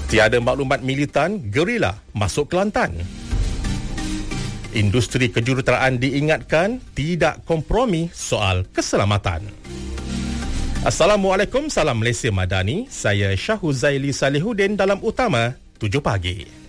Tiada maklumat militan, gerila masuk Kelantan. Industri kejuruteraan diingatkan tidak kompromi soal keselamatan. Assalamualaikum, salam Malaysia Madani. Saya Syahhuzaili Salihuddin dalam Utama 7 Pagi.